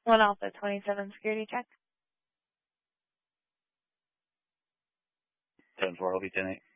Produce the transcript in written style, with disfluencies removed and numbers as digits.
1 Alpha 27 security check. 10-4, I'll be 10-8.